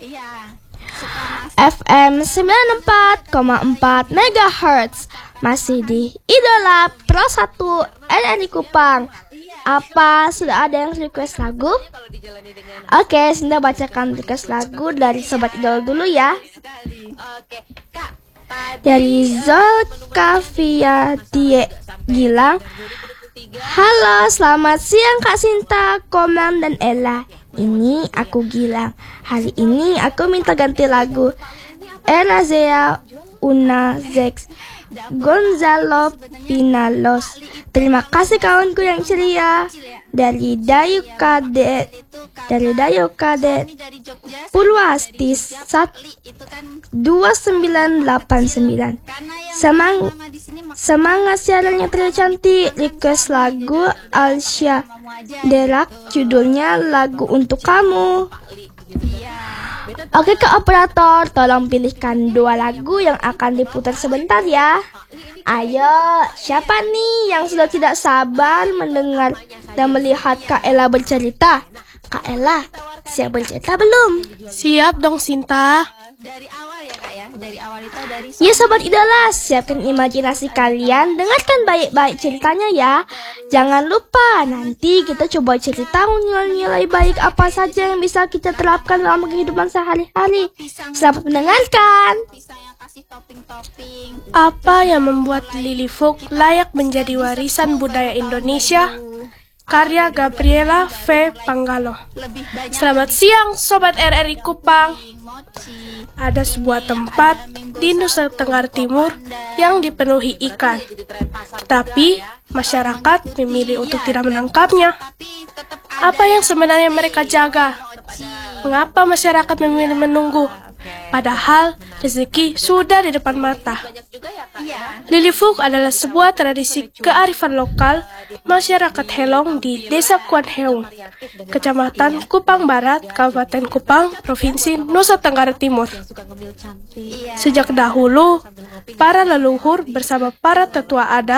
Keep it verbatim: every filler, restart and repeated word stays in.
F M sembilan puluh empat koma empat megahertz. Masih di Idola Pro satu R R I Kupang. Apa sudah ada yang request lagu? Oke, Sinda bacakan request lagu dari Sobat Idol dulu ya. Dari Zulkafia Die Gilang. Halo, selamat siang Kak Sinta, Komang dan Ella. Ini aku Gilang. Hari ini aku minta ganti lagu Erazea Una Zex Gonzalo Pinalos. Terima kasih kawanku yang ceria. Dari Dayu Kadet, dari Dayu Kadet Purwasti dua sembilan delapan sembilan. Semang, semangat siarannya terlalu cantik. Request lagu Alsya Derak, judulnya Lagu Untuk Kamu. Oke Kak Operator, tolong pilihkan dua lagu yang akan diputar sebentar ya. Ayo, siapa nih yang sudah tidak sabar mendengar dan melihat Kak Ella bercerita? Kak Ella, siap bercerita belum? Siap dong Sinta. Dari awal ya Kak ya, dari awal itu dari Ya Sobat Idola, siapkan imajinasi kalian, dengarkan baik-baik ceritanya ya. Jangan lupa, nanti kita coba cerita nilai-nilai baik apa saja yang bisa kita terapkan dalam kehidupan sehari-hari. Selamat mendengarkan. Apa yang membuat Lillifuk layak menjadi warisan budaya Indonesia? Karya Gabriela V. Panggalo. Selamat siang Sobat R R I Kupang. Ada sebuah tempat di Nusa Tenggara Timur yang dipenuhi ikan, tetapi masyarakat memilih untuk tidak menangkapnya. Apa yang sebenarnya mereka jaga? Mengapa masyarakat memilih menunggu? Padahal rezeki sudah di depan mata. Lillifuk adalah sebuah tradisi kearifan lokal masyarakat Helong di Desa Kuan Heung, Kecamatan Kupang Barat, Kabupaten Kupang, Provinsi Nusa Tenggara Timur. Sejak dahulu, para leluhur bersama para tetua adat